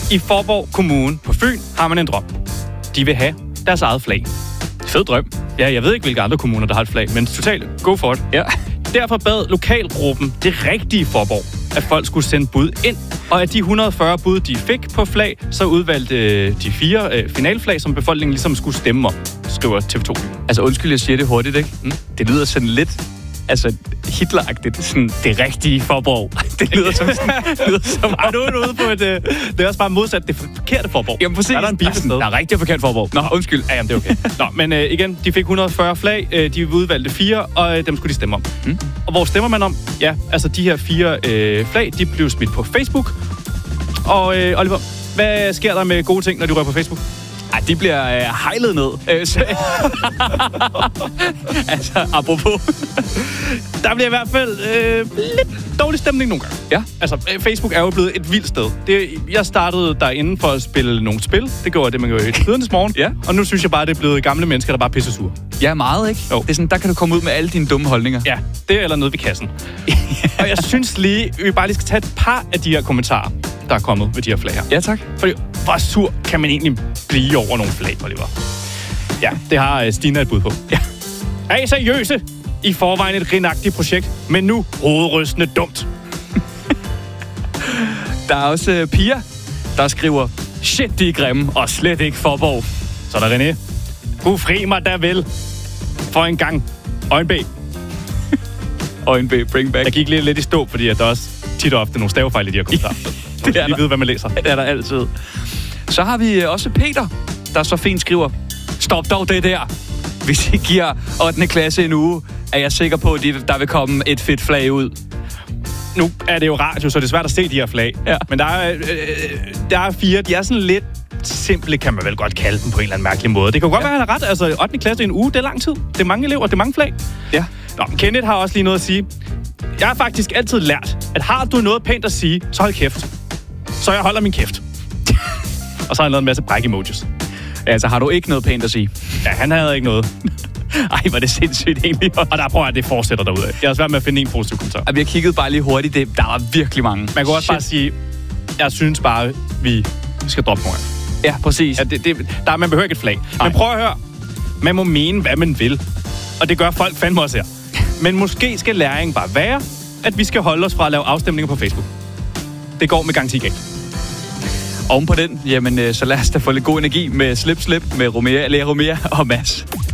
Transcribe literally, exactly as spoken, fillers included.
I Faaborg Kommune på Fyn har man en drøm. De vil have deres eget flag. Fed drøm. Ja, jeg ved ikke, hvilke andre kommuner, der har et flag, men totalt go for it. Ja. Derfor bad lokalgruppen Det Rigtige Faaborg, at folk skulle sende bud ind. Og af de et hundrede og fyrre bud, de fik på flag, så udvalgte øh, de fire øh, finalflag, som befolkningen ligesom skulle stemme om, skriver T V to. Altså undskyld, jeg siger det hurtigt, ikke? Mm. Det lyder sådan lidt... Altså, Hitleragtigt. Sådan det rigtige Faaborg. Det lyder som sådan... Det lyder som... Ej, nu er du ude på et... Øh, det er også bare modsat det forkerte Faaborg. Jamen, præcis. Der er der en bil der er rigtig og forkert Faaborg. Nå, undskyld. Ja, jamen, det er okay. Nå, men øh, igen, de fik et hundrede og fyrre flag. Øh, de udvalgte fire, og øh, dem skulle de stemme om. Mm. Og hvor stemmer man om? Ja, altså de her fire øh, flag, de blev smidt på Facebook. Og øh, Oliver, hvad sker der med gode ting, når du rører på Facebook? Ej, de bliver øh, hejlet ned. Øh, så... altså, apropos. Der bliver i hvert fald øh, lidt dårlig stemning nogle gange. Ja. Altså, Facebook er jo blevet et vildt sted. Det, jeg startede derinde for at spille nogle spil. Det gjorde det, man gjorde i tidernes morgen. Ja. Og nu synes jeg bare, det er blevet gamle mennesker, der bare pisser sur. Ja, meget, ikke? Jo. Det er sådan, der kan du komme ud med alle dine dumme holdninger. Ja, det er eller noget ved kassen. Og jeg synes lige, vi bare lige skal tage et par af de her kommentarer, der er kommet ved de her flag her. Ja, tak. Fordi, hvor sur kan man egentlig blive over nogle flag, Oliver? Ja, det har uh, Stina et bud på. Ja. Er I seriøse? I forvejen et grinagtigt projekt, men nu hovedrystende dumt. Der er også uh, Pia, der skriver, shit, de er grimme, og slet ikke Faaborg. Så er der René. Gud fri mig da vel. For en gang. Øjenb. Øjenb, bring back. Jeg gik lidt, lidt i stå, fordi at der er også tit og ofte nogle stavefejl i de her kommentarer. Det er lige ved, hvad man læser. Det er der altid. Så har vi også Peter, der så fint skriver, stop dog det der. Hvis I giver ottende klasse en uge, er jeg sikker på, at der vil komme et fedt flag ud. Nu er det jo radio, så det er svært at se de her flag. Ja. Men der er, øh, der er fire, de er sådan lidt simple, kan man vel godt kalde dem på en eller anden mærkelig måde. Det kan jo godt ja. være, at han har ret. Altså, ottende klasse i en uge, det er lang tid. Det er mange elever, det er mange flag. Ja. Nå, Kenneth har også lige noget at sige. Jeg har faktisk altid lært, at har du noget pænt at sige, så hold kæft. Så jeg holder min kæft. Og så har han lavet en masse bræk-emojis. Altså, har du ikke noget pænt at sige? Ja, han havde ikke noget. Ej, hvor er det sindssygt egentlig. Og der prøver jeg, at det fortsætter derudad. Jeg har svært med at finde en positiv kommentar. Og vi har kigget bare lige hurtigt. Det, der er virkelig mange. Man kan også Shit. bare sige, jeg synes bare, vi skal droppe nogle af. Ja, præcis. Ja, det, det, der, man behøver ikke et flag. Nej. Men prøv at høre. Man må mene, hvad man vil. Og det gør folk fandme også her. Men måske skal læringen bare være, at vi skal holde os fra at lave afstemninger på Facebook. Det går med garanti galt. Oven på den, jamen, så lad os da få lidt god energi med Slip Slip med Romea, Lea Romea og Mads.